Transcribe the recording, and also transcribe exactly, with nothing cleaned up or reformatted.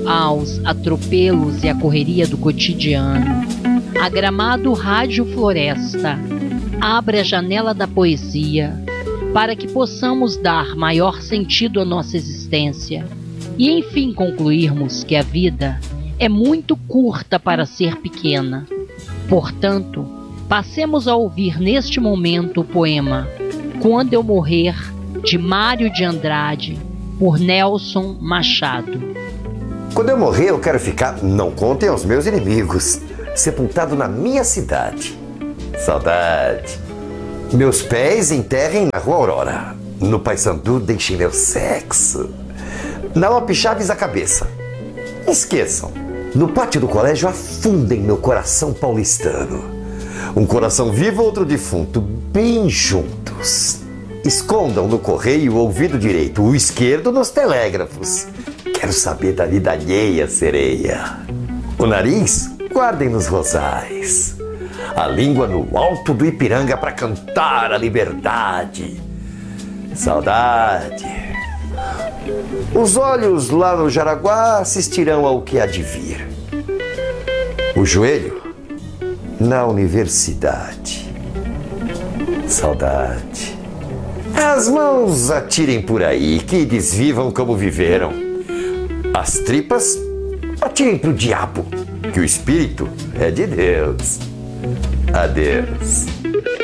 aos atropelos e à correria do cotidiano, a Gramado Rádio Floresta abre a janela da poesia para que possamos dar maior sentido à nossa existência e enfim concluirmos que a vida é muito curta para ser pequena. Portanto, passemos a ouvir neste momento o poema Quando Eu Morrer, de Mário de Andrade, por Nelson Machado. Quando eu morrer, eu quero ficar, não contem aos meus inimigos, sepultado na minha cidade. Saudade. Meus pés enterrem na Rua Aurora. No Paissandu deixem meu sexo. Na Lopes Chaves a cabeça. Esqueçam. No pátio do colégio afundem meu coração paulistano. Um coração vivo, outro defunto, bem juntos. Escondam no correio o ouvido direito, o esquerdo nos telégrafos. Quero saber da vida alheia, sereia. O nariz, guardem nos rosais. A língua no alto do Ipiranga para cantar a liberdade. Saudade. Os olhos lá no Jaraguá assistirão ao que há de vir. O joelho na universidade. Saudade. As mãos atirem por aí, que desvivam como viveram. As tripas atirem pro diabo, que o espírito é de Deus. Adeus.